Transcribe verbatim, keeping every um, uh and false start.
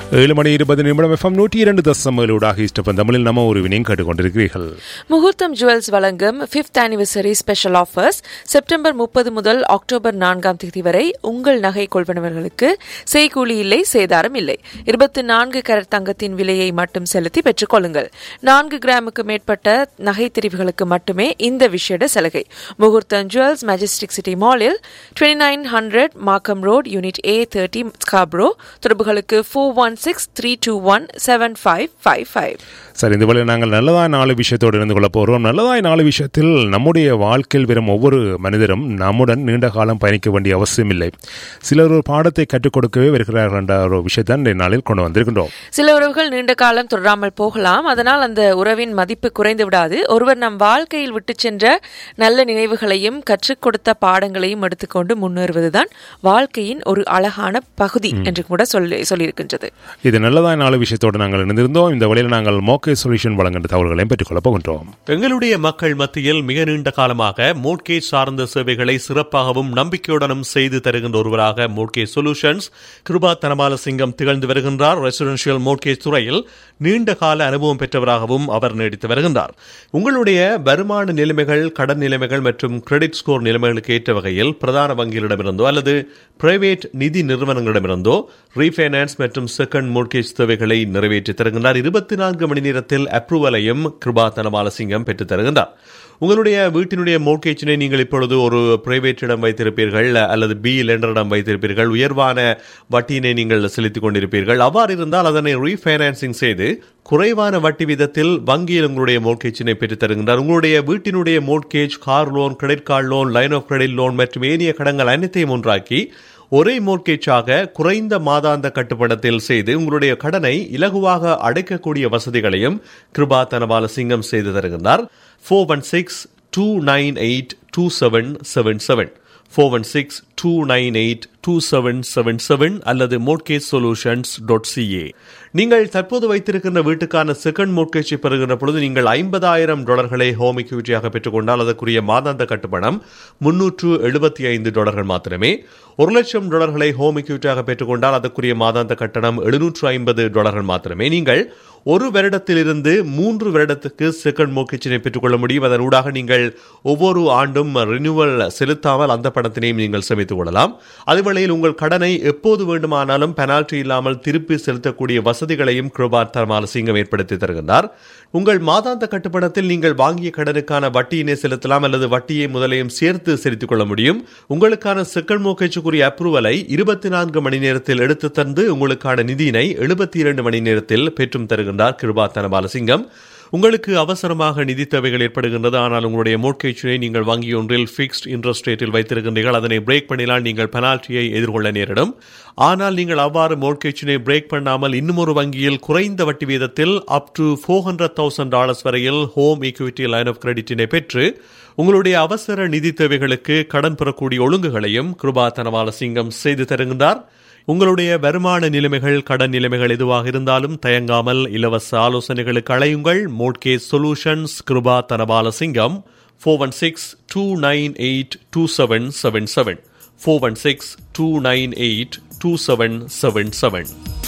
ஏழு மணி இருபது நிமிடம் எஃப்எம் நூற்றி இரண்டு தசமலூடாக இஷ்டப்பன் தமிழில் நம்ம ஒரு வினையும் கேட்டுக்கொண்டிருக்கிறீர்கள். முகூர்த்தம் ஜுவல்ஸ் வழங்கும் fifth anniversary special offers September முப்பது முதல் அக்டோபர் நான்காம் தேதி வரை உங்கள் நகை கொள்வனவர்களுக்கு செய்கூலி இல்லை, சேதாரம் இல்லை. இருபத்தி நான்கு கேரட் தங்கத்தின் விலையை மட்டும் செலுத்தி பெற்றுக் கொள்ளுங்கள். நான்கு கிராமுக்கு மேற்பட்ட நகை தெரிவுகளுக்கு மட்டுமே இந்த விசேட சலுகை. முகூர்த்தம் ஜுவல்ஸ், மெஜஸ்டிக் சிட்டி மாலில் டுவெண்ட்டி நைன் ஹண்ட்ரட் மார்க்கம் road, unit A thirty, Scarborough. தொடர்புகளுக்கு four one six three two one seven five five five. Sir, இந்த வேளையில் நாங்கள் நல்லதாய் நாலு விஷயத்தோடு இருந்து கொள்ள போகிறோம். நல்லதாய் நாலு விஷயத்தில் நம்முடைய வாழ்க்கையில் வரும் ஒவ்வொரு மனிதரும் நம்முடன் நீண்ட காலம் பயணிக்க வேண்டிய அவசியம் இல்லை. சிலர் ஒரு பாடத்தை கற்றுக் கொடுக்கவே வருகிறார்கள் என்ற ஒரு விஷயத்தை இந்த நாளில் கொண்டு வந்திருக்கின்றோம். சில உறவுகள் நீண்ட காலம் தொடராமல் போகலாம். அதனால் அந்த உறவின் மதிப்பு குறைந்து விடாது. ஒருவர் நம் வாழ்க்கையில் விட்டு சென்ற நல்ல நினைவுகளையும் கற்றுக் கொடுத்த பாடங்களையும் எடுத்துக்கொண்டு முன்னேறுவதுதான் வாழ்க்கையின் ஒரு அழகான பகுதி என்று கூட சொல்லி சொல்லியிருக்கின்றது. இது நல்லதாய் நாலு விஷயத்தோடு நாங்கள் இணைந்திருந்தோம். இந்த வழியில் நாங்கள் மோக்கே சொல்யூஷன் வழங்குகின்ற தகவல்களையும் பெற்றுக்கொள்ளப் போகின்றோம். எங்களுடைய மக்கள் மத்தியில் மிக நீண்ட காலமாக மோட்கேஜ் சார்ந்த சேவைகளை சிறப்பாகவும் நம்பிக்கையுடனும் செய்து தருகின்ற ஒருவராக மோட்கே சொல்யூஷன்ஸ் கிருபா தனபாலசிங்கம் திகழ்ந்து வருகின்றார். ரெசிடென்ஷியல் மோட்கேஜ் துறையில் நீண்ட கால அனுபவம் பெற்றவராகவும் அவர் நீடித்து வருகின்றார். உங்களுடைய வருமான நிலைமைகள், கடன் நிலைமைகள் மற்றும் கிரெடிட் ஸ்கோர் நிலைமைகளுக்கு ஏற்ற வகையில் பிரதான வங்கிகளிடமிருந்தோ அல்லது பிரைவேட் நிதி நிறுவனங்களிடமிருந்தோ ரீஃபைனான்ஸ் மற்றும் செகண்ட் மோட்கேஜ் தேவைகளை நிறைவேற்றி தருகின்றார். இருபத்தி நான்கு மணி நேரத்தில் அப்ரூவலையும் கிருபா தனபாலசிங்கம் பெற்றுத் தருகின்றார். உங்களுடைய வீட்டினுடைய மோட்கேஜினை நீங்கள் இப்பொழுது ஒரு பிரைவேட்டிடம் வைத்திருப்பீர்கள் அல்லது பி லெண்டரிடம் வைத்திருப்பீர்கள். உயர்வான வட்டியினை நீங்கள் செலுத்திக் கொண்டிருப்பீர்கள். அவ்வாறு இருந்தால் அதனை ரீஃபைனான்சிங் செய்து குறைவான வட்டி விதத்தில் வங்கியில் உங்களுடைய மோட்கேஜினை பெற்றுத் தருகின்றார். உங்களுடைய வீட்டினுடைய mortgage, car loan, credit card loan, line of credit loan மற்றும் ஏனைய கடன்கள் அனைத்தையும் ஒன்றாக்கி ஒரே மோட்கேஜாக குறைந்த மாதாந்த கட்டுப்படத்தில் செய்து உங்களுடைய கடனை இலகுவாக அடைக்கக்கூடிய வசதிகளையும் கிருபா தனபாலசிங்கம் செய்து தருகின்றார். Four one six two nine eight two seven seven seven four one six two nine eight two seven seven seven அல்லது மோட்கேஜ் சொல்யூஷன்ஸ் டாட் சிஏ. நீங்கள் தற்போது வைத்திருக்கின்ற வீட்டுக்கான செகண்ட் மோட்கேஜை பெறுகின்ற பொழுது நீங்கள் ஐம்பதாயிரம் டாலர்களை ஹோம் இக்விட்டியாக பெற்றுக்கொண்டால் அதற்குரிய மாதாந்த கட்டுப்பணம் முன்னூற்று எழுபத்தி ஐந்து டாலர்கள் மாத்திரமே. ஒரு லட்சம் டாலர்களை ஹோம் இக்விட்டியாக பெற்றுக்கொண்டால் அதற்குரிய மாதாந்த கட்டணம் எழுநூற்று ஐம்பது டாலர்கள் மாத்திரமே. நீங்கள் ஒரு வருடத்திலிருந்து மூன்று வருடத்துக்கு செகண்ட் மோட்கேஜினை பெற்றுக்கொள்ள முடியும். அதன் ஊடாக நீங்கள் ஒவ்வொரு ஆண்டும் ரினியூவல் செலுத்தாமல் அந்த பணத்தினையும் நீங்கள் சேமித்துக் கொள்ளலாம். அதுவேளையில் உங்கள் கடனை எப்போது வேண்டுமானாலும் பெனால்டி இல்லாமல் திருப்பி செலுத்தக்கூடிய வசதிகளையும் கிருபா தனபாலசிங்கம் ஏற்படுத்தி தருகின்றார். உங்கள் மாதாந்த கட்டுப்பணத்தில் நீங்கள் வாங்கிய கடனுக்கான வட்டியினை செலுத்தலாம் அல்லது வட்டியை முதலையும் சேர்த்து செலுத்திக் கொள்ள முடியும். உங்களுக்கான செகண்ட் மோட்கேஜுக்குரிய அப்ரூவலை இருபத்தி நான்கு மணி நேரத்தில் எடுத்து தந்து உங்களுக்கான நிதியினை எழுபத்தி இரண்டு மணி நேரத்தில் பெற்றும் தருகின்றார் கிருபா தனபாலசிங்கம். உங்களுக்கு அவசரமாக நிதி தேவைகள் ஏற்படுகின்றது, ஆனால் உங்களுடைய மோட்கேஜினை நீங்கள் வங்கி ஒன்றில் ஃபிக்ஸ்ட் இன்ட்ரெஸ்ட் ரேட்டில் வைத்திருக்கின்றீர்கள். அதனை பிரேக் பண்ணினால் நீங்கள் பெனால்ட்டியை எதிர்கொள்ள நேரிடும். ஆனால் நீங்கள் அவ்வாறு மோட்கேஜினை பிரேக் பண்ணாமல் இன்னும் ஒரு வங்கியில் குறைந்த வட்டி வீதத்தில் up to four hundred thousand dollars வரையில் ஹோம் ஈக்விட்டி லைன் ஆஃப் கிரெடிட்டினை பெற்று உங்களுடைய அவசர நிதி தேவைகளுக்கு கடன் பெறக்கூடிய ஒழுங்குகளையும் கிருபா தனபாலசிங்கம் செய்து தருகின்றார். உங்களுடைய வருமான நிலைமைகள், கடன் நிலைமைகள் எதுவாக இருந்தாலும் தயங்காமல் இலவச ஆலோசனைகளுக்கு அழையுங்கள். Mortgage solutions Kripa Thanabalasingam four one six two nine eight two seven seven seven four one six two nine eight two seven seven seven.